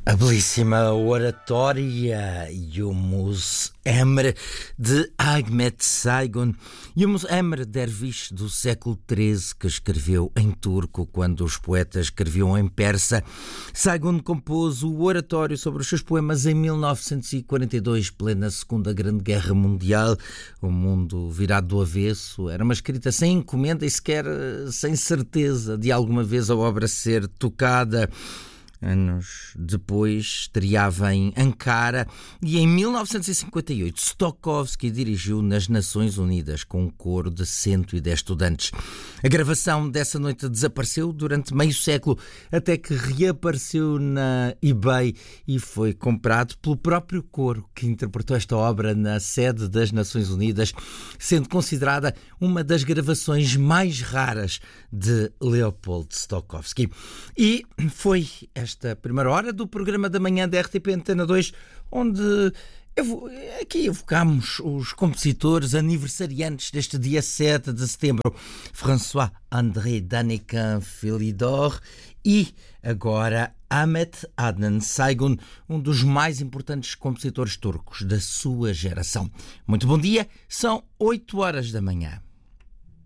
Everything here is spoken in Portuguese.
A belíssima oratória Yunus Emre de Ahmet Saygun. Yunus Emre, derviche do século XIII, que escreveu em turco quando os poetas escreviam em persa. Saygun compôs o oratório sobre os seus poemas em 1942, plena Segunda Grande Guerra Mundial. O mundo virado do avesso. Era uma escrita sem encomenda e sequer sem certeza de alguma vez a obra ser tocada. Anos depois estreava em Ankara e em 1958 Stokowski dirigiu nas Nações Unidas com um coro de 110 estudantes. A gravação dessa noite desapareceu durante meio século até que reapareceu na eBay e foi comprado pelo próprio coro que interpretou esta obra na sede das Nações Unidas, sendo considerada uma das gravações mais raras de Leopold Stokowski. E foi esta primeira hora do programa da manhã da RTP Antena 2, onde aqui evocamos os compositores aniversariantes deste dia 7 de setembro, François-André Daniken-Philidor e agora Ahmet Adnan Saygun, um dos mais importantes compositores turcos da sua geração. Muito bom dia, são 8 horas da manhã.